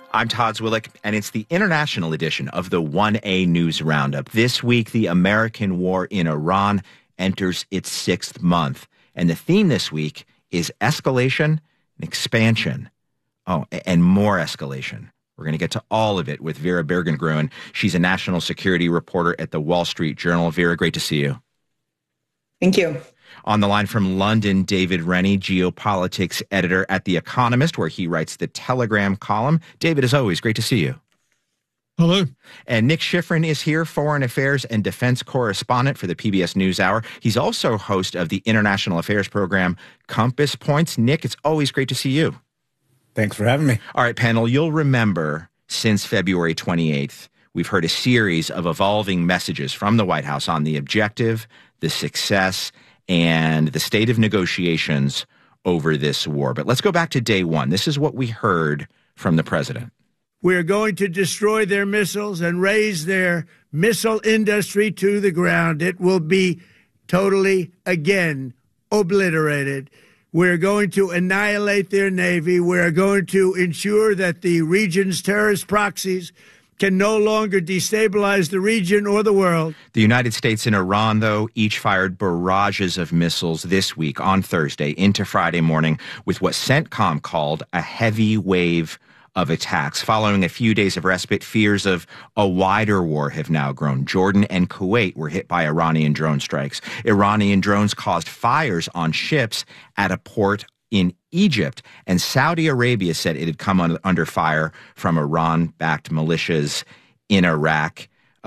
I'm Todd Zwillich, and it's the international edition of the 1A News Roundup. This week, the American war in Iran enters its 6th month. And the theme this week is escalation and expansion. Oh, and more escalation. We're going to get to all of it with Vera Bergengruen. She's a national security reporter at the Wall Street Journal. Vera, great to see you. Thank you. On the line from London, David Rennie, geopolitics editor at The Economist, where he writes the Telegram column. David, as always, great to see you. Hello. And Nick Schifrin is here, foreign affairs and defense correspondent for the PBS NewsHour. He's also host of the international affairs program Compass Points. Nick, it's always great to see you. Thanks for having me. All right, panel, you'll remember since February 28th, we've heard a series of evolving messages from the White House on the objective, the success, and the state of negotiations over this war. But let's go back to day one. This is what we heard from the president. We're going to destroy their missiles and raise their missile industry to the ground. It will be totally, again, obliterated. We're going to annihilate their Navy. We're going to ensure that the region's terrorist proxies can no longer destabilize the region or the world. The United States and Iran, though, each fired barrages of missiles this week on Thursday into Friday morning with what CENTCOM called a heavy wave of attacks. Following a few days of respite, fears of a wider war have now grown. Jordan and Kuwait were hit by Iranian drone strikes. Iranian drones caused fires on ships at a port in Egypt, and Saudi Arabia said it had come under fire from Iran-backed militias in Iraq.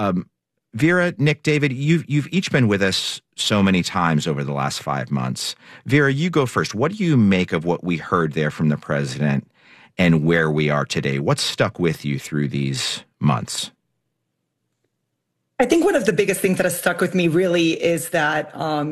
Vera, Nick, David, you've each been with us so many times over the last 5 months. Vera, you go first. What do you make of what we heard there from the president and where we are today? What's stuck with you through these months? I think one of the biggest things that has stuck with me really is that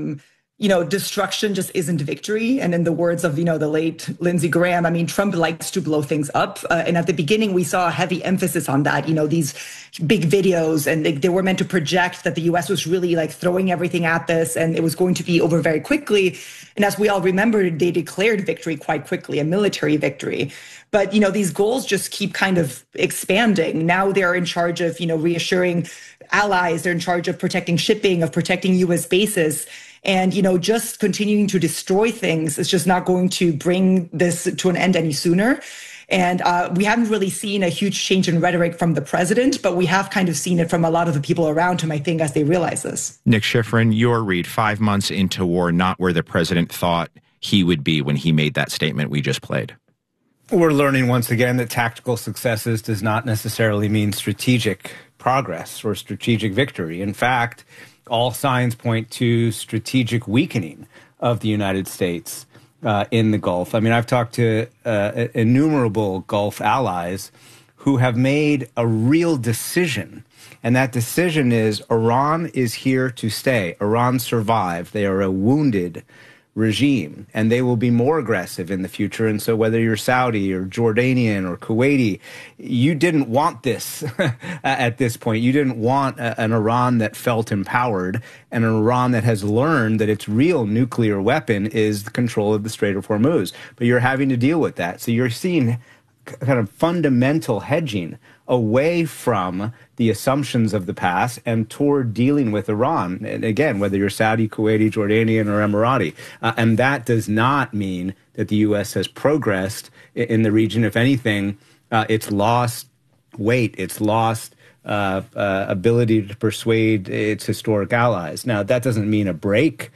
destruction just isn't victory. And in the words of, the late Lindsey Graham, I mean, Trump likes to blow things up. And at the beginning, we saw a heavy emphasis on that, these big videos, and they were meant to project that the U.S. was really throwing everything at this and it was going to be over very quickly. And as we all remember, they declared victory quite quickly, a military victory. But, these goals just keep kind of expanding. Now they're in charge of, reassuring allies. They're in charge of protecting shipping, of protecting U.S. bases. And, just continuing to destroy things is just not going to bring this to an end any sooner. And we haven't really seen a huge change in rhetoric from the president, but we have kind of seen it from a lot of the people around him, I think, as they realize this. Nick Schifrin, your read, 5 months into war, not where the president thought he would be when he made that statement we just played. We're learning once again that tactical successes does not necessarily mean strategic progress or strategic victory. In fact, all signs point to strategic weakening of the United States in the Gulf. I mean, I've talked to innumerable Gulf allies who have made a real decision. And that decision is Iran is here to stay. Iran survived. They are a wounded regime, and they will be more aggressive in the future. And so whether you're Saudi or Jordanian or Kuwaiti, you didn't want this at this point. You didn't want an Iran that felt empowered and an Iran that has learned that its real nuclear weapon is the control of the Strait of Hormuz. But you're having to deal with that. So you're seeing kind of fundamental hedging away from the assumptions of the past and toward dealing with Iran. And again, whether you're Saudi, Kuwaiti, Jordanian, or Emirati. And that does not mean that the U.S. has progressed in the region. If anything, it's lost weight. It's lost ability to persuade its historic allies. Now, that doesn't mean a break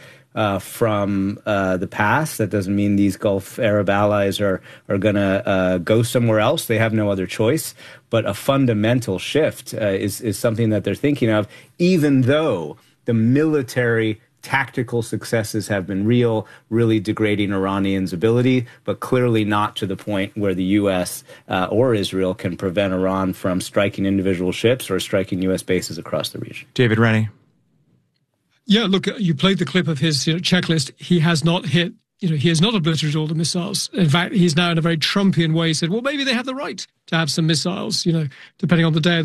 from the past. That doesn't mean these Gulf Arab allies are going to go somewhere else. They have no other choice. But a fundamental shift is something that they're thinking of, even though the military tactical successes have been really degrading Iranians' ability, but clearly not to the point where the U.S. Or Israel can prevent Iran from striking individual ships or striking U.S. bases across the region. David Rennie. Yeah, look, you played the clip of his checklist. He has not hit, he has not obliterated all the missiles. In fact, he's now in a very Trumpian way said, well, maybe they have the right to have some missiles, depending on the day of the